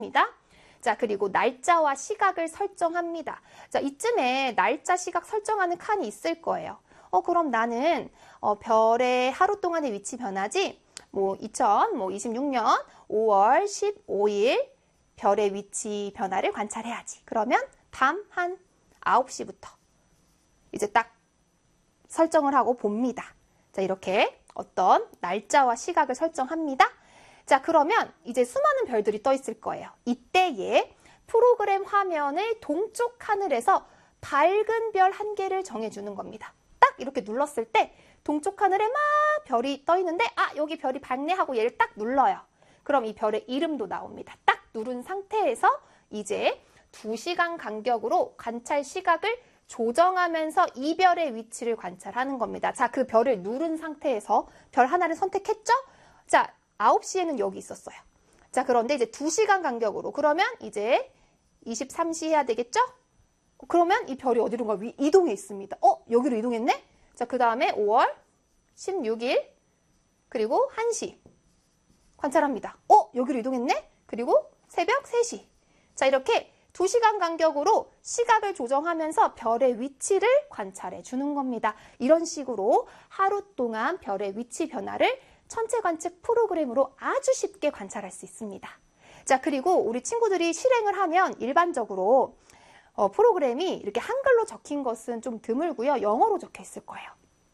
자, 그리고 날짜와 시각을 설정합니다. 자, 이쯤에 날짜, 시각 설정하는 칸이 있을 거예요. 그럼 나는 별의 하루 동안의 위치 변화지 2026년 5월 15일 별의 위치 변화를 관찰해야지. 그러면 밤 한 9시부터 이제 딱 설정을 하고 봅니다. 자, 이렇게 어떤 날짜와 시각을 설정합니다. 자, 그러면 이제 수많은 별들이 떠 있을 거예요. 이때에 프로그램 화면의 동쪽 하늘에서 밝은 별 한 개를 정해주는 겁니다. 딱 이렇게 눌렀을 때 동쪽 하늘에 막 별이 떠 있는데 여기 별이 밝네 하고 얘를 딱 눌러요. 그럼 이 별의 이름도 나옵니다. 딱 누른 상태에서 이제 2시간 간격으로 관찰 시각을 조정하면서 이 별의 위치를 관찰하는 겁니다. 자, 그 별을 누른 상태에서 별 하나를 선택했죠? 자, 9시에는 여기 있었어요. 자, 그런데 이제 2시간 간격으로 그러면 이제 23시 해야 되겠죠? 그러면 이 별이 어디로 가? 이동해 있습니다. 여기로 이동했네? 자, 그 다음에 5월 16일 그리고 1시 관찰합니다. 여기로 이동했네? 그리고 새벽 3시. 자, 이렇게 2시간 간격으로 시각을 조정하면서 별의 위치를 관찰해 주는 겁니다. 이런 식으로 하루 동안 별의 위치 변화를 천체 관측 프로그램으로 아주 쉽게 관찰할 수 있습니다. 자, 그리고 우리 친구들이 실행을 하면 일반적으로 프로그램이 이렇게 한글로 적힌 것은 좀 드물고요. 영어로 적혀 있을 거예요.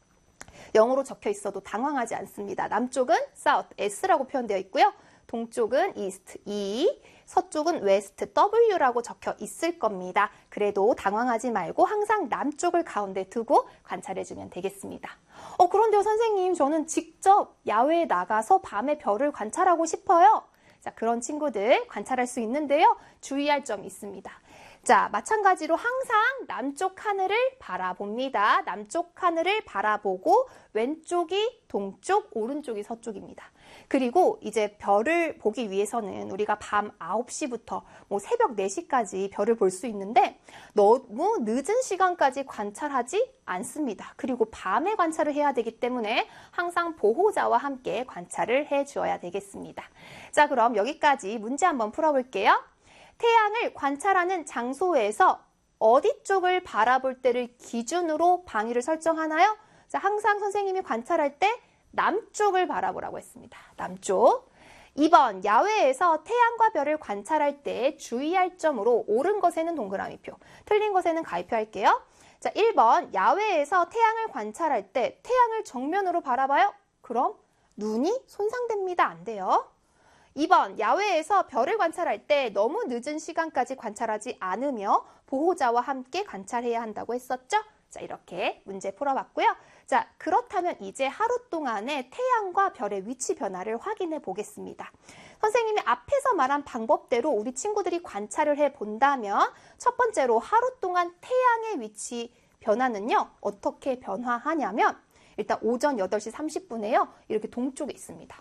영어로 적혀 있어도 당황하지 않습니다. 남쪽은 South, S라고 표현되어 있고요. 동쪽은 East, E, 서쪽은 West, W라고 적혀 있을 겁니다. 그래도 당황하지 말고 항상 남쪽을 가운데 두고 관찰해주면 되겠습니다. 그런데요, 선생님, 저는 직접 야외에 나가서 밤에 별을 관찰하고 싶어요. 자, 그런 친구들 관찰할 수 있는데요. 주의할 점이 있습니다. 자, 마찬가지로 항상 남쪽 하늘을 바라봅니다. 남쪽 하늘을 바라보고 왼쪽이 동쪽, 오른쪽이 서쪽입니다. 그리고 이제 별을 보기 위해서는 우리가 밤 9시부터 새벽 4시까지 별을 볼 수 있는데 너무 늦은 시간까지 관찰하지 않습니다. 그리고 밤에 관찰을 해야 되기 때문에 항상 보호자와 함께 관찰을 해 주어야 되겠습니다. 자, 그럼 여기까지 문제 한번 풀어볼게요. 태양을 관찰하는 장소에서 어디 쪽을 바라볼 때를 기준으로 방위를 설정하나요? 자, 항상 선생님이 관찰할 때 남쪽을 바라보라고 했습니다. 남쪽. 2번, 야외에서 태양과 별을 관찰할 때 주의할 점으로 옳은 것에는 동그라미표, 틀린 것에는 가위표 할게요. 자, 1번, 야외에서 태양을 관찰할 때 태양을 정면으로 바라봐요? 그럼 눈이 손상됩니다. 안 돼요. 2번, 야외에서 별을 관찰할 때 너무 늦은 시간까지 관찰하지 않으며 보호자와 함께 관찰해야 한다고 했었죠? 자, 이렇게 문제 풀어봤고요. 자, 그렇다면 이제 하루 동안의 태양과 별의 위치 변화를 확인해 보겠습니다. 선생님이 앞에서 말한 방법대로 우리 친구들이 관찰을 해 본다면 첫 번째로 하루 동안 태양의 위치 변화는요, 어떻게 변화하냐면 일단 오전 8시 30분에요. 이렇게 동쪽에 있습니다.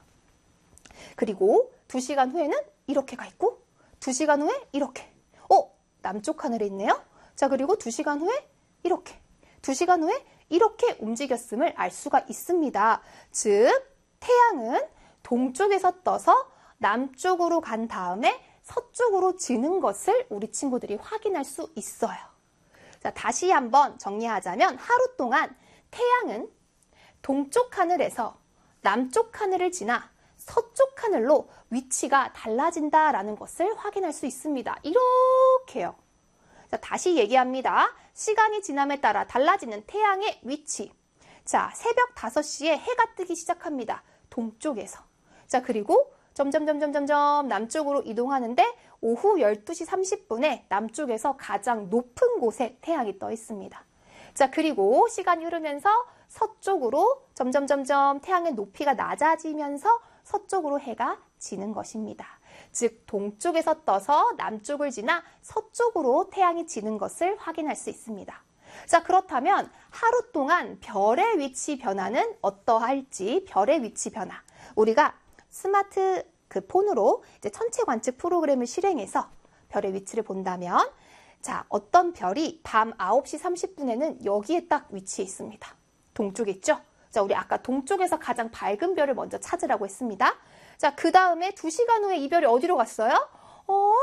그리고 2시간 후에는 이렇게 가 있고 2시간 후에 이렇게. 남쪽 하늘에 있네요. 자, 그리고 2시간 후에 이렇게. 2시간 후에 이렇게 움직였음을 알 수가 있습니다. 즉, 태양은 동쪽에서 떠서 남쪽으로 간 다음에 서쪽으로 지는 것을 우리 친구들이 확인할 수 있어요. 자, 다시 한번 정리하자면 하루 동안 태양은 동쪽 하늘에서 남쪽 하늘을 지나 서쪽 하늘로 위치가 달라진다라는 것을 확인할 수 있습니다. 이렇게요. 자, 다시 얘기합니다. 시간이 지남에 따라 달라지는 태양의 위치. 자, 새벽 5시에 해가 뜨기 시작합니다. 동쪽에서. 자, 그리고 점점 남쪽으로 이동하는데 오후 12시 30분에 남쪽에서 가장 높은 곳에 태양이 떠 있습니다. 자, 그리고 시간이 흐르면서 서쪽으로 점점 태양의 높이가 낮아지면서 서쪽으로 해가 지는 것입니다. 즉, 동쪽에서 떠서 남쪽을 지나 서쪽으로 태양이 지는 것을 확인할 수 있습니다. 자, 그렇다면 하루 동안 별의 위치 변화는 어떠할지, 별의 위치 변화. 우리가 스마트 폰으로 이제 천체 관측 프로그램을 실행해서 별의 위치를 본다면, 자, 어떤 별이 밤 9시 30분에는 여기에 딱 위치해 있습니다. 동쪽에 있죠? 자, 우리 아까 동쪽에서 가장 밝은 별을 먼저 찾으라고 했습니다. 자, 그 다음에 2시간 후에 이 별이 어디로 갔어요?